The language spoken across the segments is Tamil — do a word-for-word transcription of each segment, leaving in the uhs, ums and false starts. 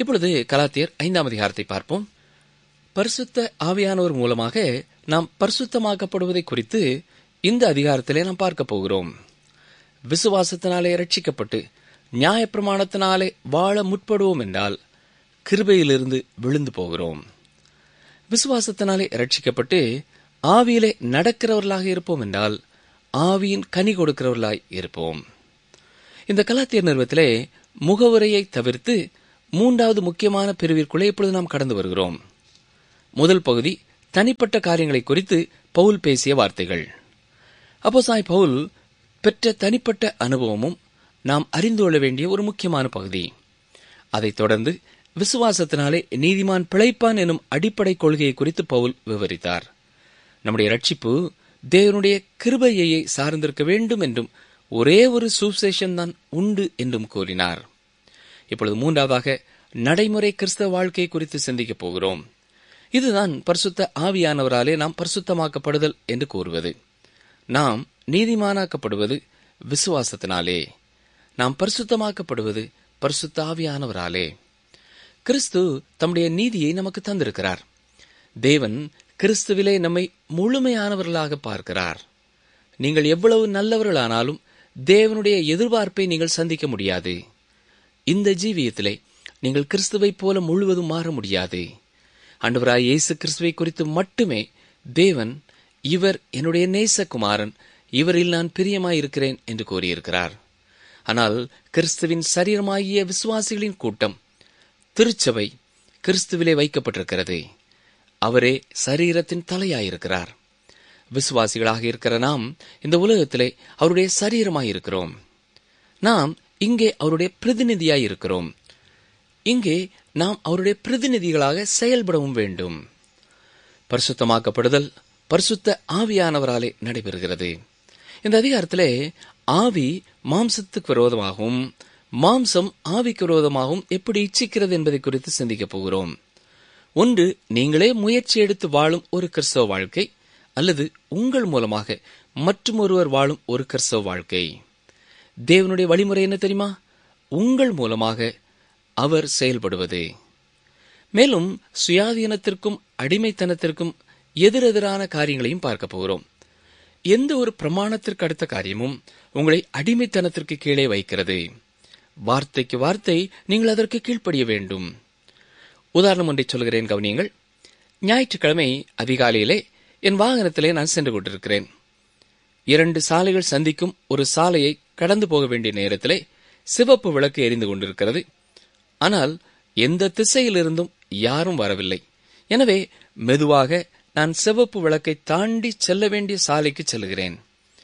இப்பொழுது கலாத்தியர் ஐந்தாம் அதிகாரத்தை பார்ப்போம். பரிசுத்த ஆவியானவர் மூலமாக நாம் பரிசுத்தமாக்கப்படுவதை குறித்து இந்த அதிகாரத்திலே நாம் பார்க்க போகிறோம். விசுவாசத்தினாலே ரட்சிக்கப்பட்டு நியாயப்பிரமாணத்தினாலே வாழ முற்படுவோம் என்றால் கிருபையிலிருந்து விழுந்து போகிறோம். விசுவாசத்தினாலே ரட்சிக்கப்பட்டு ஆவியிலே நடக்கிறவர்களாக இருப்போம் என்றால் ஆவியின் கனி கொடுக்கிறவர்களாய் இருப்போம். இந்த கலாத்தியர் நிறுவத்திலே முகவுரையை தவிர்த்து மூன்றாவது முக்கியமான பிரிவிற்குள்ளே இப்பொழுது நாம் கடந்து வருகிறோம். முதல் பகுதி தனிப்பட்ட காரியங்களை குறித்து பவுல் பேசிய வார்த்தைகள். அப்போஸ்தலனாகிய பவுல் பெற்ற தனிப்பட்ட அனுபவமும் நாம் அறிந்து கொள்ள வேண்டிய ஒரு முக்கியமான பகுதி. அதைத் தொடர்ந்து விசுவாசத்தினாலே நீதிமான் பிழைப்பான் எனும் அடிப்படை கொள்கையை குறித்து பவுல் விவரித்தார். நம்முடைய ரட்சிப்பு தேவனுடைய கிருபையை சார்ந்திருக்க வேண்டும் என்றும் ஒரே ஒரு சுவிசேஷம் தான் உண்டு என்றும் கூறினார். இப்பொழுது மூன்றாவதாக நடைமுறை கிறிஸ்தவ வாழ்க்கை குறித்து சிந்திக்கப் போகிறோம். இதுதான் பரிசுத்த ஆவியானவராலே நாம் பரிசுத்தமாக்கப்படுதல் என்று கூறுவது. நாம் நீதிமானாக்கப்படுவது விசுவாசத்தினாலே, நாம் பரிசுத்தமாக்கப்படுவது பரிசுத்த ஆவியானவராலே. கிறிஸ்து தம்முடைய நீதியை நமக்கு தந்திருக்கிறார். தேவன் கிறிஸ்துவிலே நம்மை முழுமையானவர்களாக பார்க்கிறார். நீங்கள் எவ்வளவு நல்லவர்களானாலும் தேவனுடைய எதிர்பார்ப்பை நீங்கள் சந்திக்க முடியாது. இந்த ஜீவியத்திலே நீங்கள் கிறிஸ்துவைப் போல முழுவதும் மாற முடியாது. ஆண்டவராய் இயேசு கிறிஸ்துவை குறித்து மட்டுமே தேவன், இவர் என்னுடைய நேசகுமாரன், இவரில் நான் பிரியமாயிருக்கிறேன் என்று கூறியிருக்கிறார். ஆனால் கிறிஸ்துவின் சரீரமாகிய விசுவாசிகளின் கூட்டம், திருச்சபை, கிறிஸ்துவிலே வைக்கப்பட்டிருக்கிறது. அவரே சரீரத்தின் தலையாயிருக்கிறார். விசுவாசிகளாக இருக்கிற நாம் இந்த உலகத்திலே அவருடைய சரீரமாயிருக்கிறோம். நாம் இங்கே அவருடைய பிரதிநிதியாயிருக்கிறோம். இங்கே நாம் அவருடைய பிரதிநிதிகளாக செயல்படவும் வேண்டும். பரிசுத்தமாக்கப்படுதல் பரிசுத்த ஆவியானவராலே நடைபெறுகிறது. இந்த அதிகாரத்திலே ஆவி மாம்சத்துக்கு விரோதமாகவும் மாம்சம் ஆவிக்கு விரோதமாகவும் எப்படி இச்சிக்கிறது என்பதை குறித்து சிந்திக்கப் போகிறோம். ஒன்று, நீங்களே முயற்சி எடுத்து வாழும் ஒரு கிறிஸ்தவ வாழ்க்கை, அல்லது உங்கள் மூலமாக மற்றும் ஒருவர் வாழும் ஒரு கிறிஸ்தவ வாழ்க்கை. தேவனுடைய வழிமுறை என்ன தெரியுமா? உங்கள் மூலமாக அவர் செயல்படுவது. மேலும் சுயாதீனத்திற்கும் அடிமைத்தனத்திற்கும் எதிரெதிரான காரியங்களையும் பார்க்க போகிறோம். எந்த ஒரு பிரமாணத்திற்கு அடுத்த காரியமும் உங்களை அடிமைத்தனத்திற்கு கீழே வைக்கிறது. வார்த்தைக்கு வார்த்தை நீங்கள் அதற்கு கீழ்ப்படிய வேண்டும். உதாரணம் ஒன்றை சொல்கிறேன், கவனியுங்கள். ஞாயிற்றுக்கிழமை அதிகாலையிலே என் வாகனத்திலே நான் சென்று கொண்டிருக்கிறேன். இரண்டு சாலைகள் சந்திக்கும் ஒரு சாலையை கடந்து போக வேண்டிய நேரத்திலே சிவப்பு விளக்கு எரிந்து கொண்டிருக்கிறது. ஆனால் எந்த திசையிலிருந்தும் யாரும் வரவில்லை. எனவே மெதுவாக நான் சிவப்பு விளக்கை தாண்டி செல்ல வேண்டிய சாலைக்கு செல்கிறேன்.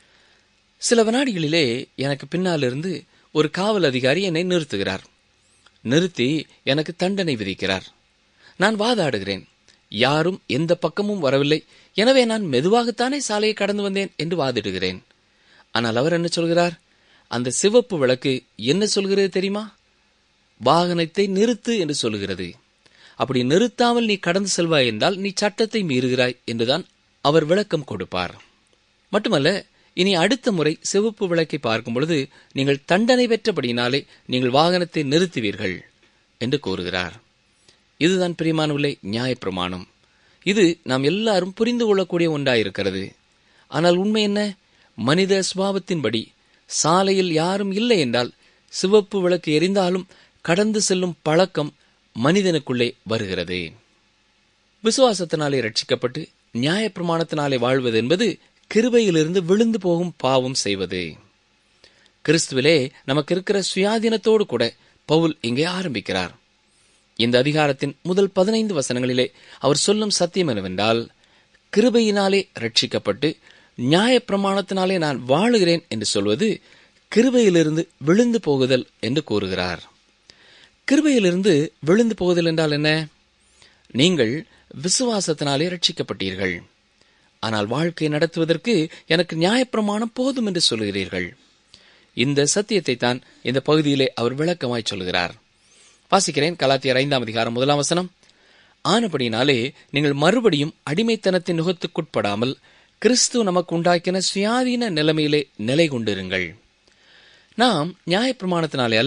சில வினாடிகளிலே எனக்கு பின்னாலிருந்து ஒரு காவல் அதிகாரி என்னை நிறுத்துகிறார். நிறுத்தி எனக்கு தண்டனை விதிக்கிறார். நான் வாதாடுகிறேன். யாரும் எந்த பக்கமும் வரவில்லை, எனவே நான் மெதுவாகத்தானே சாலையை கடந்து வந்தேன் என்று வாதிடுகிறேன். ஆனால் அவர் என்ன சொல்கிறார்? அந்த சிவப்பு விளக்கு என்ன சொல்கிறது தெரியுமா? வாகனத்தை நிறுத்து என்று சொல்கிறது. அப்படி நிறுத்தாமல் நீ கடந்து செல்வாய் என்றால் நீ சட்டத்தை மீறுகிறாய் என்றுதான் அவர் விளக்கம் கொடுப்பார். மட்டுமல்ல, இனி அடுத்த முறை சிவப்பு விளக்கை பார்க்கும் பொழுது நீங்கள் தண்டனை பெற்றபடியினாலே நீங்கள் வாகனத்தை நிறுத்துவீர்கள் என்று கூறுகிறார். இதுதான் பிரியமானவர்களே நியாயப்பிரமாணம். இது நாம் எல்லாரும் புரிந்து கொள்ளக்கூடிய ஒன்றாயிருக்கிறது. ஆனால் உண்மை என்ன? மனித சுபாவத்தின்படி சாலையில் யாரும் இல்லை என்றால் சிவப்பு விளக்கு எரிந்தாலும் கடந்து செல்லும் பழக்கம் மனிதனுக்குள்ளே வருகிறது. விசுவாசத்தினாலே ரட்சிக்கப்பட்டு நியாயப்பிரமாணத்தினாலே வாழ்வது என்பது கிருபையிலிருந்து விழுந்து போகும் பாவம் செய்வது. கிறிஸ்துவிலே நமக்கு இருக்கிற சுயாதீனத்தோடு கூட பவுல் இங்கே ஆரம்பிக்கிறார். இந்த அதிகாரத்தின் முதல் பதினைந்து வசனங்களிலே அவர் சொல்லும் சத்தியம் என்னவென்றால், கிருபையினாலே ரட்சிக்கப்பட்டு நியாயப்பிரமாணத்தினாலே நான் வாழுகிறேன் என்று சொல்வது கிருபையிலிருந்து விழுந்து போகுதல் என்று கூறுகிறார். கிருபையிலிருந்து விழுந்து போகுதல் என்றால் என்ன? நீங்கள் விசுவாசத்தினாலே ரட்சிக்கப்பட்டீர்கள், ஆனால் வாழ்க்கை நடத்துவதற்கு எனக்கு நியாயப்பிரமாணம் போதும் என்று சொல்கிறீர்கள். இந்த சத்தியத்தை தான் இந்த பகுதியிலே அவர் விளக்கமாய் சொல்கிறார். வாசிக்கிறேன். கலாத்தியர் ஐந்தாம் அதிகாரம் முதலாம் வசனம். ஆனபடினாலே நீங்கள் மறுபடியும் அடிமைத்தனத்தின் நுகத்துக்குட்படாமல் கிறிஸ்து நமக்கு உண்டாக்கின சுயாதீன நிலைமையிலே நிலை கொண்டிருங்கள். நாம் நியாயப்பிரமாணத்தினாலே அல்ல,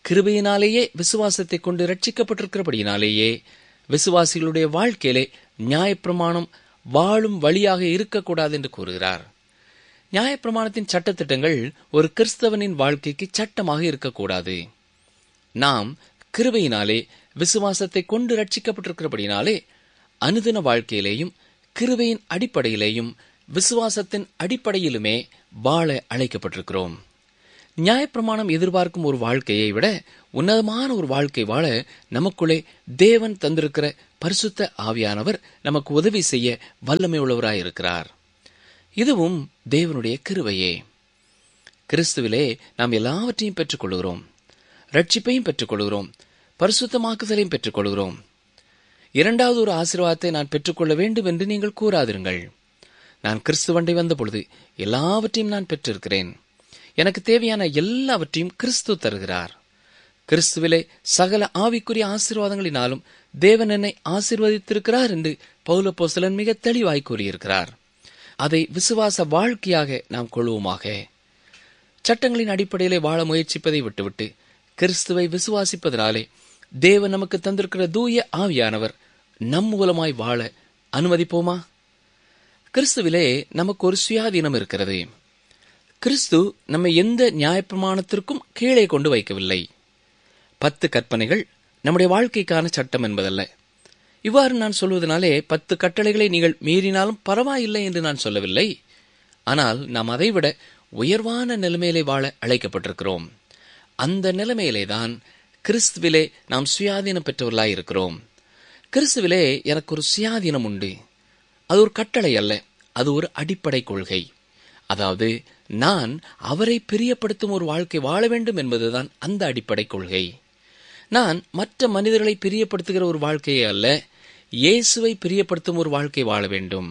கிருபையினாலேயே விசுவாசத்தை கொண்டு ரட்சிக்கப்பட்டிருக்கிறபடியினாலேயே விசுவாசிகளுடைய வாழ்க்கையிலே நியாயப்பிரமாணம் வாழும் வழியாக இருக்கக்கூடாது என்று கூறுகிறார். நியாயப்பிரமாணத்தின் சட்டத்திட்டங்கள் ஒரு கிறிஸ்தவனின் வாழ்க்கைக்கு சட்டமாக இருக்கக்கூடாது. நாம் கிருபையினாலே விசுவாசத்தை கொண்டு ரட்சிக்கப்பட்டிருக்கிறபடினாலே அனுதின வாழ்க்கையிலேயும் கிருபையின் அடிப்படையிலேயும் விசுவாசத்தின் அடிப்படையிலுமே வாழ அழைக்கப்பட்டிருக்கிறோம். நியாயப்பிரமாணம் எதிர்பார்க்கும் ஒரு வாழ்க்கையை விட உன்னதமான ஒரு வாழ்க்கை வாழ நமக்குள்ளே தேவன் தந்திருக்கிற பரிசுத்த ஆவியானவர் நமக்கு உதவி செய்ய வல்லமை உள்ளவராயிருக்கிறார். இதுவும் தேவனுடைய கிருபையே. கிறிஸ்துவிலே நாம் எல்லாவற்றையும் பெற்றுக் கொள்கிறோம். ரட்சிப்பையும் பெற்றுக் கொள்கிறோம், பரிசுத்தமாக்குதலையும் பெற்றுக் கொள்கிறோம். இரண்டாவது ஒரு ஆசீர்வாதத்தை நான் பெற்றுக்கொள்ள வேண்டும் என்று நீங்கள் கூறாதிருங்கள். நான் கிறிஸ்துவண்டை வந்த பொழுது எல்லாவற்றையும் நான் பெற்றிருக்கிறேன். எனக்கு தேவையான எல்லாவற்றையும் கிறிஸ்து தருகிறார். கிறிஸ்துவிலே சகல ஆவிக்குரிய ஆசீர்வாதங்களினாலும் தேவன் என்னை ஆசீர்வதித்திருக்கிறார் என்று பவுலப்போஸ்தலன் மிக தெளிவாய் கூறியிருக்கிறார். அதை விசுவாச வாழ்க்கையாக நாம் கொள்வோமாக. சட்டங்களின் அடிப்படையிலே வாழ முயற்சிப்பதை விட்டுவிட்டு கிறிஸ்துவை விசுவாசிப்பதனாலே தேவன் நமக்கு தந்திருக்கிற தூய ஆவியானவர் நம் மூலமாய் வாழ அனுமதிப்போமா? கிறிஸ்துவிலே நமக்கு ஒரு சுயாதீனம் இருக்கிறது. கிறிஸ்து நம்மை எந்த நியாயப்பிரமாணத்திற்கும் கீழே கொண்டு வைக்கவில்லை. பத்து கற்பனைகள் நம்முடைய வாழ்க்கைக்கான சட்டம் என்பதல்ல. இவ்வாறு நான் சொல்வதனாலே பத்து கட்டளைகளை நீங்கள் மீறினாலும் பரவாயில்லை என்று நான் சொல்லவில்லை. ஆனால் நாம் அதைவிட உயர்வான நிலைமையிலே வாழ அழைக்கப்பட்டிருக்கிறோம். அந்த நிலைமையிலேதான் கிறிஸ்துவிலே நாம் சுயாதீனம் பெற்றவர்களாய் இருக்கிறோம். கிறிஸ்துவிலே எனக்கு ஒரு சுயாதீனம் உண்டு. அது ஒரு கட்டளை அல்ல, அது ஒரு அடிப்படை கொள்கை. அதாவது நான் அவரை பிரியப்படுத்தும் ஒரு வாழ்க்கை வாழ வேண்டும் என்பதுதான் அந்த அடிப்படை கொள்கை. நான் மற்ற மனிதர்களை பிரியப்படுத்துகிற ஒரு வாழ்க்கையே அல்ல, இயேசுவை பிரியப்படுத்தும் ஒரு வாழ்க்கை வாழ வேண்டும்.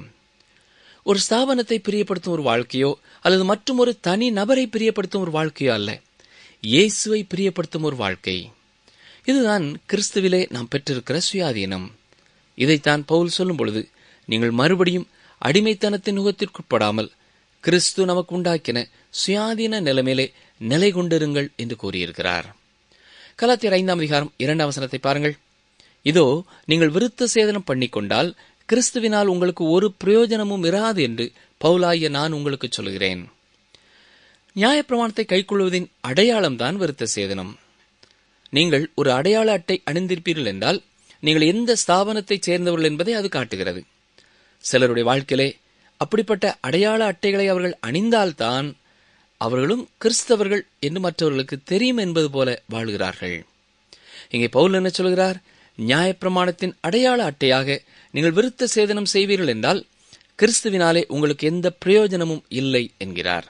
ஒரு ஸ்தாபனத்தை பிரியப்படுத்தும் ஒரு வாழ்க்கையோ அல்லது மற்றும் ஒரு தனி நபரை பிரியப்படுத்தும் ஒரு வாழ்க்கையோ அல்ல, இயேசுவை பிரியப்படுத்தும் ஒரு வாழ்க்கை. இதுதான் கிறிஸ்துவிலே நாம் பெற்றிருக்கிற சுயாதீனம். இதைத்தான் பவுல் சொல்லும் பொழுது, நீங்கள் மறுபடியும் அடிமைத்தனத்தின் நுகத்திற்குட்படாமல் கிறிஸ்து நமக்கு உண்டாக்கின சுயாதீன நிலைமையிலே நிலை கொண்டிருங்கள் என்று கூறியிருக்கிறார். கலாத்தியர் ஐந்தாம் அதிகாரம் இரண்டாம் வசனத்தை பாருங்கள். இதோ நீங்கள் விருத்த சேதனம் பண்ணிக்கொண்டால் கிறிஸ்துவினால் உங்களுக்கு ஒரு பிரயோஜனமும் இராது என்று பவுலாகிய நான் உங்களுக்கு சொல்கிறேன். நியாயப்பிரமாணத்தை கைக்கொள்வதின் அடையாளம்தான் விருத்த சேதனம். நீங்கள் ஒரு அடையாள அட்டை அணிந்திருப்பீர்கள் என்றால் நீங்கள் எந்த ஸ்தாபனத்தைச் சேர்ந்தவர்கள் என்பதை அது காட்டுகிறது. சிலருடைய வாழ்க்கையிலே அப்படிப்பட்ட அடையாள அட்டைகளை அவர்கள் அணிந்தால்தான் அவர்களும் கிறிஸ்தவர்கள் என்று மற்றவர்களுக்கு தெரியும் என்பது போல வாழ்கிறார்கள். இங்கே பவுல் என்ன சொல்கிறார்? நியாயப்பிரமாணத்தின் அடையாள அட்டையாக நீங்கள் விருத்த சேதனம் செய்வீர்கள் என்றால் கிறிஸ்துவினாலே உங்களுக்கு எந்த பிரயோஜனமும் இல்லை என்கிறார்.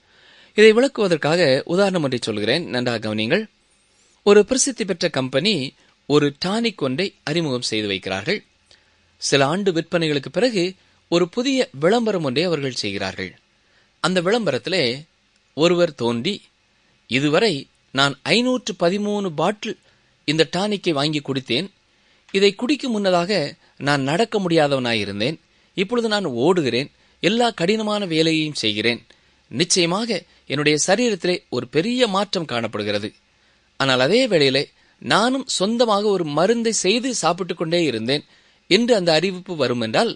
இதை விளக்குவதற்காக உதாரணம் ஒன்றை சொல்கிறேன், நன்றாக கவனியுங்கள். ஒரு பிரசித்தி பெற்ற கம்பெனி ஒரு டானிக் ஒன்றை அறிமுகம் செய்து வைக்கிறார்கள். சில ஆண்டு விற்பனைகளுக்கு பிறகு ஒரு புதிய விளம்பரம் ஒன்றை அவர்கள் செய்கிறார்கள். அந்த விளம்பரத்திலே ஒருவர் தோன்றி, இதுவரை நான் ஐநூற்று பதிமூணு பாட்டில் இந்த டானிக்கை வாங்கி குடித்தேன். இதை குடிக்கும் முன்னதாக நான் நடக்க முடியாதவனாயிருந்தேன். இப்பொழுது நான் ஓடுகிறேன், எல்லா கடினமான வேலையையும் செய்கிறேன். நிச்சயமாக என்னுடைய சரீரத்திலே ஒரு பெரிய மாற்றம் காணப்படுகிறது. ஆனால் அதே வேளையிலே நானும் சொந்தமாக ஒரு மருந்தை செய்து சாப்பிட்டுக் கொண்டே இருந்தேன் என்று அந்த அறிவிப்பு வரும் என்றால்,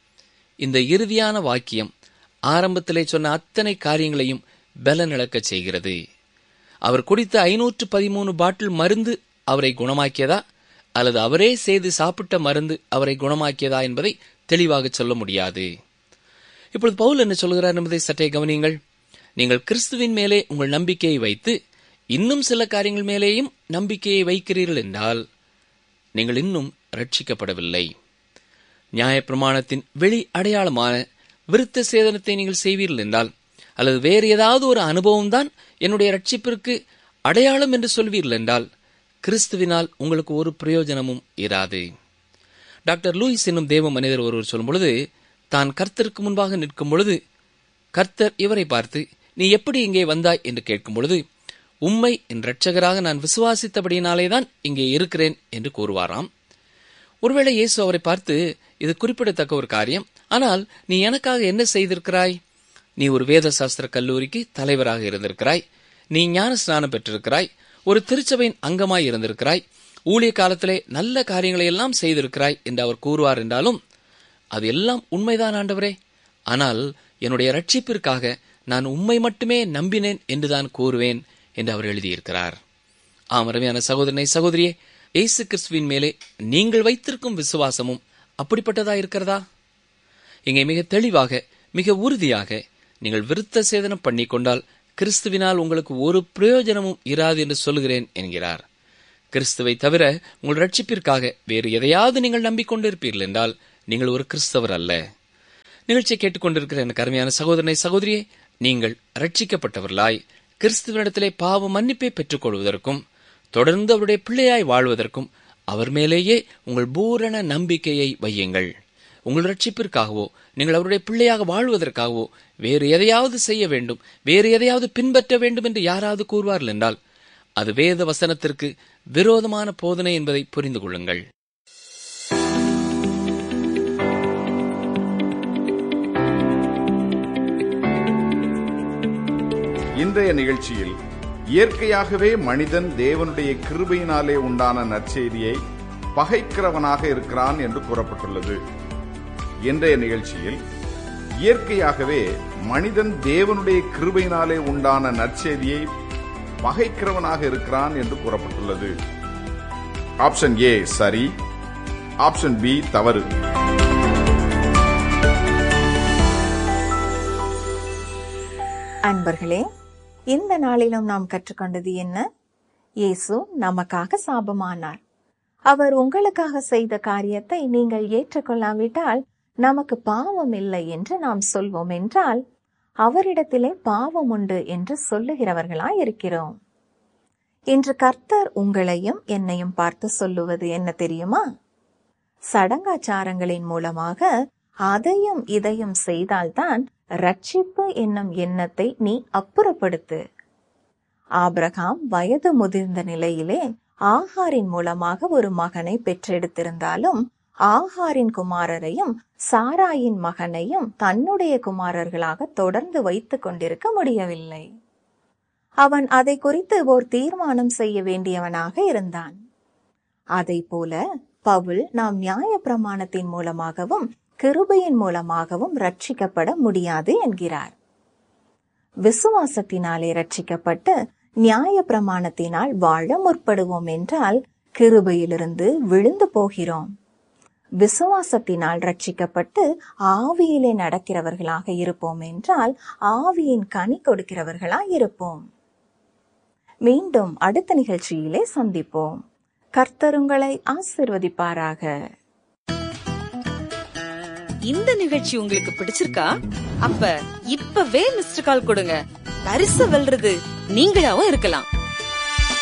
இந்த இறுதியான வாக்கியம் ஆரம்பத்திலே சொன்ன அத்தனை காரியங்களையும் பலனிழக்கச் செய்கிறது. அவர் குடித்த ஐநூற்று பதிமூணு பாட்டில் மருந்து அவரை குணமாக்கியதா அல்லது அவரே செய்து சாப்பிட்ட மருந்து அவரை குணமாக்கியதா என்பதை தெளிவாக சொல்ல முடியாது. இப்பொழுது பவுல் என்ன சொல்கிறார் என்பதை சற்றே கவனியுங்கள். நீங்கள் கிறிஸ்துவின் மேலே உங்கள் நம்பிக்கையை வைத்து இன்னும் சில காரியங்கள் மேலேயும் நம்பிக்கையை வைக்கிறீர்கள் என்றால் நீங்கள் இன்னும் ரட்சிக்கப்படவில்லை. நியாயப்பிரமாணத்தின் வெளி அடையாளமான விருத்த சேதனத்தை நீங்கள் செய்வீர்கள் என்றால் அல்லது வேறு ஏதாவது ஒரு அனுபவம் தான் என்னுடைய ரட்சிப்பிற்கு அடையாளம் என்று சொல்வீர்கள் என்றால் கிறிஸ்துவினால் உங்களுக்கு ஒரு பிரயோஜனமும் இராது. டாக்டர் லூயிஸ் என்னும் தேவ மனிதர் ஒருவர் சொல்லும் பொழுது, தான் கர்த்தருக்கு முன்பாக நிற்கும் பொழுது கர்த்தர் இவரை பார்த்து, நீ எப்படி இங்கே வந்தாய் என்று கேட்கும் பொழுது, உம்மை என் இரட்சகராக நான் விசுவாசித்தபடியினாலேதான் இங்கே இருக்கிறேன் என்று கூறுவாராம். ஒருவேளை இயேசு அவரை பார்த்து, இது குறிப்பிடத்தக்க ஒரு காரியம், ஆனால் நீ எனக்காக என்ன செய்திருக்கிறாய்? நீ ஒரு வேத சாஸ்திர கல்லூரிக்கு தலைவராக இருந்திருக்கிறாய், நீ ஞான ஸ்நானம் பெற்றிருக்கிறாய், ஒரு திருச்சபையின் அங்கமாய் இருந்திருக்கிறாய், ஊழிய காலத்திலே நல்ல காரியங்களை எல்லாம் செய்திருக்கிறாய் என்று அவர் கூறுவார் என்றாலும், அது எல்லாம் உண்மைதான் ஆண்டவரே, ஆனால் என்னுடைய ரட்சிப்பிற்காக நான் உம்மை மட்டுமே நம்பினேன் என்றுதான் கூறுவேன் என்று அவர் எழுதியிருக்கிறார். ஆம், அருமையான சகோதரனை சகோதரியே, இயேசு கிறிஸ்துவின் மேலே நீங்கள் வைத்திருக்கும் விசுவாசமும் அப்படிப்பட்டதா இருக்கிறதா? இங்கே மிக தெளிவாக, மிக உறுதியாக, நீங்கள் விருத்த சேதனம் பண்ணிக்கொண்டால் கிறிஸ்துவினால் உங்களுக்கு ஒரு பிரயோஜனமும் இராது என்று சொல்லுகிறேன் என்கிறார். கிறிஸ்துவை தவிர உங்கள் ரட்சிப்பிற்காக வேறு எதையாவது நீங்கள் நம்பிக்கொண்டிருப்பீர்கள் என்றால் நீங்கள் ஒரு கிறிஸ்தவர் அல்ல. நிகழ்ச்சியை கேட்டுக்கொண்டிருக்கிற எனக்கு அருமையான சகோதரனை சகோதரியே, நீங்கள் ரட்சிக்கப்பட்டவர்களாய் கிறிஸ்துவனிடத்திலே பாவ மன்னிப்பை பெற்றுக் கொள்வதற்கும் தொடர்ந்து அவருடைய பிள்ளையாய் வாழ்வதற்கும் அவர் மேலேயே உங்கள் பூரண நம்பிக்கையை வையுங்கள். உங்கள் ரட்சிப்பிற்காகவோ நீங்கள் அவருடைய பிள்ளையாக வாழ்வதற்காகவோ வேறு எதையாவது செய்ய வேண்டும், வேறு எதையாவது பின்பற்ற வேண்டும் என்று யாராவது கூறுவார்கள் என்றால் அது வேத வசனத்திற்கு விரோதமான போதனை என்பதை புரிந்து கொள்ளுங்கள். இன்றைய நிகழ்ச்சியில் இயற்கையாகவே மனிதன் தேவனுடைய கிருபையினாலே உண்டான நற்செய்தியை பகைக்கிறவனாக இருக்கிறான் என்று கூறப்பட்டுள்ளது. இன்றைய நிகழ்ச்சியில் இயற்கையாகவே மனிதன் தேவனுடைய கிருபையினாலே உண்டான நற்செய்தியை பகைக்கிறவனாக இருக்கிறான் என்று கூறப்பட்டுள்ளது. ஆப்ஷன் ஏ சரி, ஆப்ஷன் பி தவறு. அன்பர்களே, இந்த நாளிலும் நாம் கற்றுக்கொண்டது என்ன? இயேசு நமக்காக சாபமானார். அவர் உங்களுக்காக செய்த காரியத்தை நீங்கள் ஏற்றுக்கொள்ளாவிட்டால் நமக்கு பாவம் இல்லை என்று நாம் சொல்வோம் என்றால் அவரிடத்திலே பாவம் உண்டு என்று சொல்லுகிறவர்களாய் இருக்கிறோம். இன்று கர்த்தர் உங்களையும் என்னையும் பார்த்து சொல்லுவது என்ன தெரியுமா? சடங்காச்சாரங்களின் மூலமாக அதையும் இதையும் செய்தால்தான் ரட்சிப்பு என்னும் எண்ணத்தை நீ அப்புறப்படுத்து. ஆபிரகாம் வயது முதிர்ந்த நிலையிலே ஆகாரின் மூலமாக ஒரு மகனை பெற்றெடுத்திருந்தாலும் ஆகாரின் குமாரரையும் சாராயின் மகனையும் தன்னுடைய குமாரர்களாக தொடர்ந்து வைத்துக் கொண்டிருக்க முடியவில்லை. அவன் அதை குறித்து ஓர் தீர்மானம் செய்ய வேண்டியவனாக இருந்தான். அதை போல பவுல் நாம் நியாய பிரமாணத்தின் மூலமாகவும் கிருபையின் மூலமாகவும் ரட்சிக்கப்பட முடியாது என்கிறார். விசுவாசத்தினாலே ரட்சிக்கப்பட்டு நியாய பிரமாணத்தினால் வாழ முற்படுவோம் என்றால் கிருபையிலிருந்து விழுந்து போகிறோம். விசுவாசத்தினால் ரட்சிக்கப்பட்டு ஆவியிலே நடக்கிறவர்களாக இருப்போம் என்றால் ஆவியின் கனி கொடுக்கிறவர்களாய் இருப்போம். மீண்டும் அடுத்த நிகழ்ச்சியிலே சந்திப்போம். கர்த்தர் உங்களை ஆசீர்வதிப்பாராக. இந்த நிகழ்ச்சி உங்களுக்கு பிடிச்சிருக்கா? அப்ப இப்பவே மிஸ்டர் கால் கொடுங்க. பரிசு வெல்றது நீங்களாவும் இருக்கலாம்.